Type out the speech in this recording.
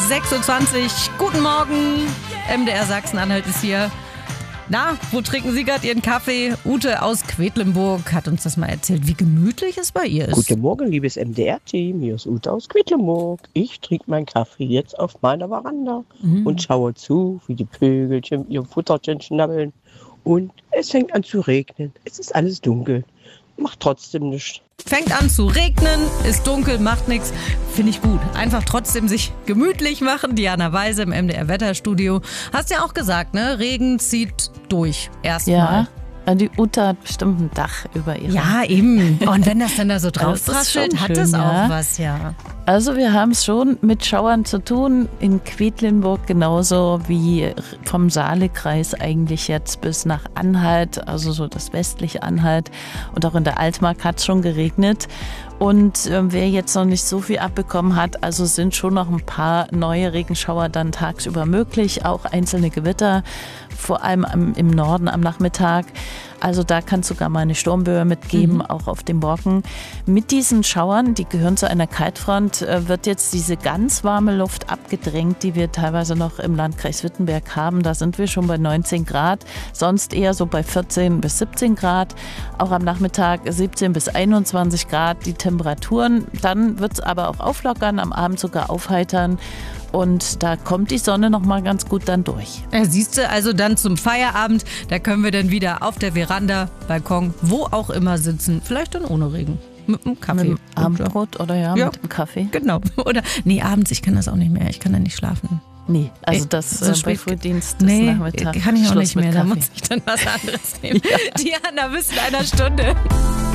6.20 Uhr. Guten Morgen. MDR Sachsen-Anhalt ist hier. Na, wo trinken Sie gerade Ihren Kaffee? Ute aus Quedlinburg hat uns das mal erzählt, wie gemütlich es bei ihr ist. Guten Morgen, liebes MDR-Team. Hier ist Ute aus Quedlinburg. Ich trinke meinen Kaffee jetzt auf meiner Veranda und schaue zu, wie die Vögelchen mit ihrem Futterchen schnabbeln. Und es fängt an zu regnen. Es ist alles dunkel. Macht trotzdem nichts. Fängt an zu regnen, ist dunkel, macht nichts. Finde ich gut. Einfach trotzdem sich gemütlich machen. Diana Weise im MDR Wetterstudio. Hast ja auch gesagt, ne? Regen zieht durch. Erstmal. Ja. Die Ute hat bestimmt ein Dach über ihr. Ja, eben. Und wenn das dann da so drauf raschelt, hat es schön, auch was, ja. Also wir haben es schon mit Schauern zu tun, in Quedlinburg genauso wie vom Saalekreis eigentlich jetzt bis nach Anhalt, also so das westliche Anhalt, und auch in der Altmark hat es schon geregnet. Und wer jetzt noch nicht so viel abbekommen hat, also sind schon noch ein paar neue Regenschauer dann tagsüber möglich, auch einzelne Gewitter, vor allem im Norden am Nachmittag. Also da kann es sogar mal eine Sturmböe mitgeben, auch auf dem Morgen. Mit diesen Schauern, die gehören zu einer Kaltfront, wird jetzt diese ganz warme Luft abgedrängt, die wir teilweise noch im Landkreis Wittenberg haben. Da sind wir schon bei 19 Grad, sonst eher so bei 14 bis 17 Grad. Auch am Nachmittag 17 bis 21 Grad die Temperaturen. Dann wird es aber auch auflockern, am Abend sogar aufheitern. Und da kommt die Sonne noch mal ganz gut dann durch. Ja, siehst du, also dann zum Feierabend, da können wir dann wieder auf der Veranda, Balkon, wo auch immer sitzen. Vielleicht dann ohne Regen. Mit einem Kaffee. Mit dem Abendbrot oder mit dem Kaffee. Genau. Oder, nee, abends, ich kann das auch nicht mehr. Ich kann da nicht schlafen. Nee, also das so bei Frühdienst des Nachmittags. Kann ich auch Schluss nicht mehr. mit Da Kaffee. muss ich dann was anderes nehmen. Diana, bis in einer Stunde.